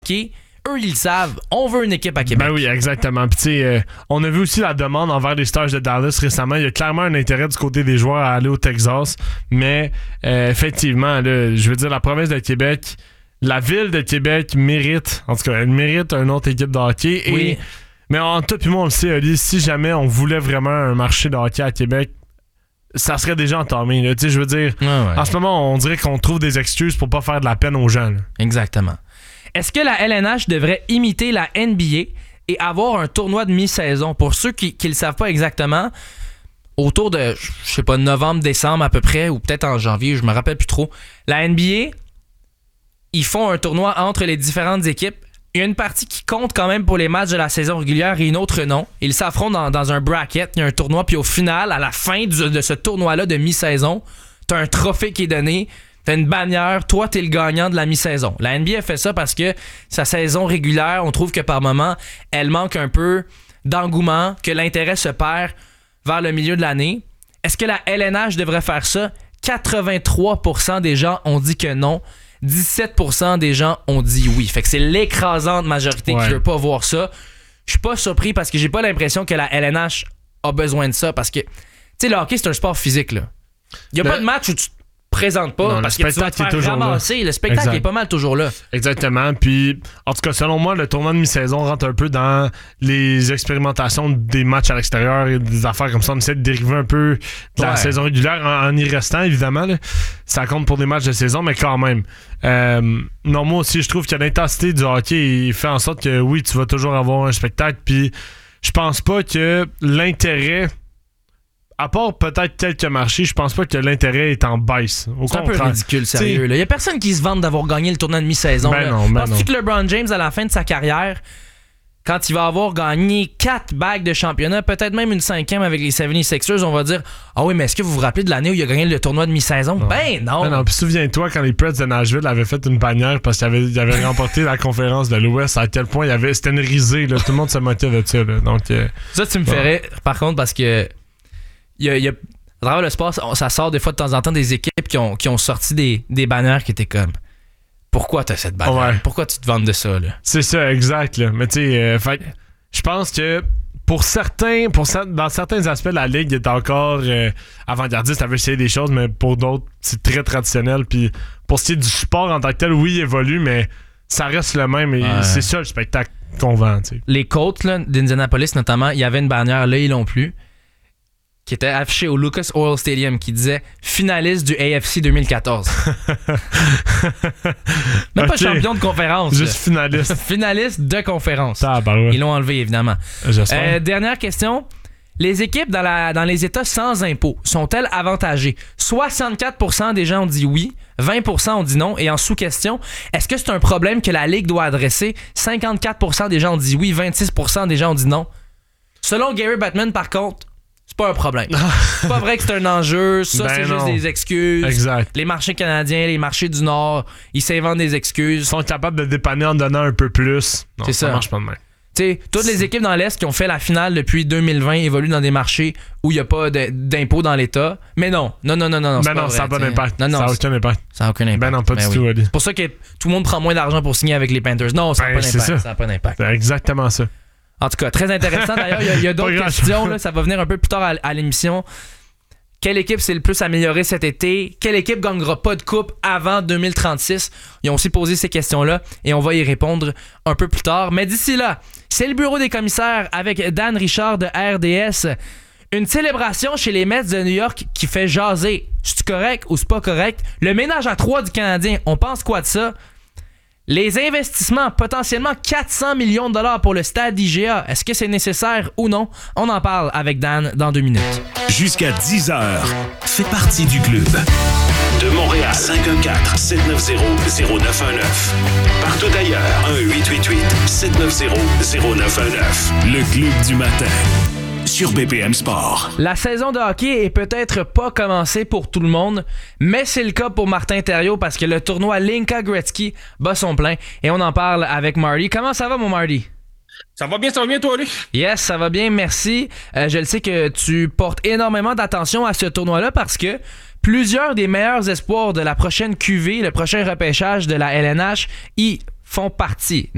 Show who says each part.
Speaker 1: hockey, eux, ils le savent. On veut une équipe à Québec.
Speaker 2: Ben oui, exactement. Puis tu sais, on a vu aussi la demande envers les Stars de Dallas récemment. Il y a clairement un intérêt du côté des joueurs à aller au Texas. Mais effectivement, là, je veux dire, la province de Québec, la ville de Québec mérite, en tout cas, elle mérite une autre équipe de hockey.
Speaker 1: Oui.
Speaker 2: Mais en tout, puis moi, on le sait, Oli, si jamais on voulait vraiment un marché de hockey à Québec, ça serait déjà entamé. Tu sais, je veux dire, en ce moment, on dirait qu'on trouve des excuses pour pas faire de la peine aux gens. Là.
Speaker 1: Exactement. Est-ce que la LNH devrait imiter la NBA et avoir un tournoi de mi-saison? Pour ceux qui ne le savent pas exactement, autour de, je sais pas, novembre, décembre à peu près, ou peut-être en janvier, je me rappelle plus trop, la NBA, ils font un tournoi entre les différentes équipes. Il y a une partie qui compte quand même pour les matchs de la saison régulière et une autre non. Ils s'affrontent dans un bracket, il y a un tournoi, puis au final, à la fin de ce tournoi-là de mi-saison, t'as un trophée qui est donné, t'as une bannière, toi t'es le gagnant de la mi-saison. La NBA fait ça parce que sa saison régulière, on trouve que par moment, elle manque un peu d'engouement, que l'intérêt se perd vers le milieu de l'année. Est-ce que la LNH devrait faire ça? 83% des gens ont dit que non. 17% des gens ont dit oui. Fait que c'est l'écrasante majorité qui veut pas voir ça. Je suis pas surpris parce que j'ai pas l'impression que la LNH a besoin de ça parce que, tu sais, le hockey, c'est un sport physique, là. Il y a pas de match où tu te présentes pas
Speaker 2: non,
Speaker 1: parce que tu vas te faire ramasser.
Speaker 2: Là.
Speaker 1: Le spectacle est pas mal toujours là.
Speaker 2: Exactement. Puis, en tout cas, selon moi, le tournoi de mi-saison rentre un peu dans les expérimentations des matchs à l'extérieur et des affaires comme ça. On essaie de dériver un peu de la saison régulière en y restant, évidemment. Là. Ça compte pour des matchs de saison, mais quand même. Non, moi aussi, je trouve que l'intensité du hockey fait en sorte que, oui, tu vas toujours avoir un spectacle. Puis, je pense pas que l'intérêt... À part peut-être quelques marchés, je pense pas que l'intérêt est en baisse.
Speaker 1: C'est un peu ridicule, sérieux. Il y a personne qui se vante d'avoir gagné le tournoi de mi-saison. Penses-tu que LeBron James, à la fin de sa carrière, quand il va avoir gagné 4 bagues de championnat, peut-être même une 5e avec les 76ers, on va dire « Ah oui, mais est-ce que vous vous rappelez de l'année où il a gagné le tournoi de mi-saison? » Ben non!
Speaker 2: Ben non, puis souviens-toi quand les Preds de Nashville avaient fait une bannière parce qu'ils avaient remporté la conférence de l'Ouest, à quel point c'était une risée, là. Tout le monde se moquait de ça. Là. Donc,
Speaker 1: ça, tu me ferais, par contre, parce que à travers le sport, ça sort des fois de temps en temps des équipes qui ont sorti des bannières qui étaient comme pourquoi t'as cette bannière? Ouais. Pourquoi tu te vantes de ça? Là?
Speaker 2: C'est ça, exact. Là. Mais tu sais, je pense que dans certains aspects, la Ligue est encore avant-gardiste, elle veut essayer des choses, mais pour d'autres, c'est très traditionnel. Puis pour ce qui est du sport en tant que tel, oui, il évolue, mais ça reste le même et c'est ça le spectacle qu'on vend. T'sais.
Speaker 1: Les Colts d'Indianapolis, notamment, il y avait une bannière, là, ils l'ont plus, qui était affiché au Lucas Oil Stadium qui disait finaliste du AFC 2014. Même pas champion de conférence.
Speaker 2: Juste finaliste.
Speaker 1: Finaliste de conférence.
Speaker 2: Ouais.
Speaker 1: Ils l'ont enlevé, évidemment. Dernière question. Les équipes dans les États sans impôts sont-elles avantagées? 64% des gens ont dit oui, 20% ont dit non. Et en sous-question, est-ce que c'est un problème que la Ligue doit adresser? 54% des gens ont dit oui, 26% des gens ont dit non. Selon Gary Bettman, par contre, c'est pas un problème. C'est pas vrai que c'est un enjeu. Ça, c'est juste des excuses.
Speaker 2: Exact.
Speaker 1: Les marchés canadiens, les marchés du Nord, ils s'inventent des excuses.
Speaker 2: Ils sont capables de dépanner en donnant un peu plus. Non,
Speaker 1: c'est ça.
Speaker 2: marche pas de même.
Speaker 1: T'sais, toutes les équipes dans l'Est qui ont fait la finale depuis 2020 évoluent dans des marchés où il n'y a pas d'impôt dans l'État. Mais non.
Speaker 2: Ben non, ça n'a pas d'impact. Ça n'a aucun impact.
Speaker 1: Ça n'a aucun impact.
Speaker 2: Ben non, pas du tout. Oui.
Speaker 1: C'est pour ça que tout le monde prend moins d'argent pour signer avec les Panthers. Non, ça n'a pas d'impact. Ça n'a pas d'impact.
Speaker 2: C'est exactement ça.
Speaker 1: En tout cas, très intéressant. D'ailleurs, il y a d'autres questions. Là, ça va venir un peu plus tard à l'émission. Quelle équipe s'est le plus améliorée cet été? Quelle équipe gagnera pas de coupe avant 2036? Ils ont aussi posé ces questions-là et on va y répondre un peu plus tard. Mais d'ici là, c'est le bureau des commissaires avec Dan Richard de RDS. Une célébration chez les Mets de New York qui fait jaser. C'est-tu correct ou c'est pas correct? Le ménage à 3 du Canadien, on pense quoi de ça? Les investissements, potentiellement 400 millions de dollars pour le stade IGA. Est-ce que c'est nécessaire ou non? On en parle avec Dan dans 2 minutes.
Speaker 3: Jusqu'à 10h, fais partie du club. De Montréal, 514-790-0919. Partout ailleurs, 1-888-790-0919. Le club du matin. Sur BPM Sport.
Speaker 1: La saison de hockey est peut-être pas commencée pour tout le monde, mais c'est le cas pour Martin Thériault parce que le tournoi Linka Gretzky bat son plein et on en parle avec Marty. Comment ça va, mon Marty?
Speaker 4: Ça va bien, toi, lui?
Speaker 1: Yes, ça va bien, merci. Je le sais que tu portes énormément d'attention à ce tournoi-là parce que plusieurs des meilleurs espoirs de la prochaine QV, le prochain repêchage de la LNH, y font partie.